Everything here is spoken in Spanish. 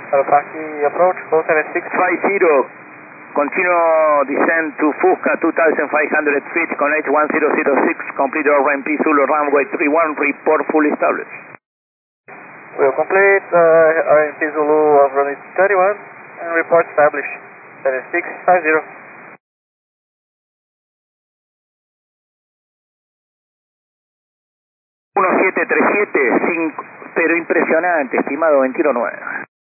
Hello, Taxi approach, 476. 50, continue descend to Fusca 2,500 feet, connect 1006, complete your RMP Zulu runway 31, report fully established. We'll complete RMP Zulu of runway 31 and report established, 7650. 1737, pero impresionante, estimado 209.